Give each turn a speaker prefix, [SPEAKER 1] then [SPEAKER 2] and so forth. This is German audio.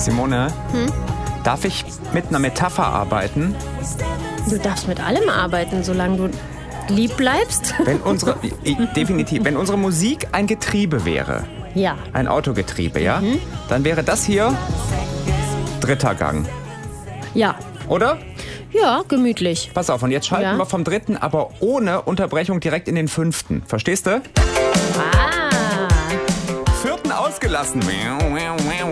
[SPEAKER 1] Simone, darf ich mit einer Metapher arbeiten?
[SPEAKER 2] Du darfst mit allem arbeiten, solange du lieb bleibst.
[SPEAKER 1] Definitiv. Wenn unsere Musik ein Getriebe wäre,
[SPEAKER 2] Ja.
[SPEAKER 1] ein Autogetriebe, ja, dann wäre das hier 3. Gang,
[SPEAKER 2] Ja.
[SPEAKER 1] oder?
[SPEAKER 2] Ja, gemütlich.
[SPEAKER 1] Pass auf, und jetzt schalten wir vom 3., aber ohne Unterbrechung direkt in den 5. Verstehst du? 4. ausgelassen.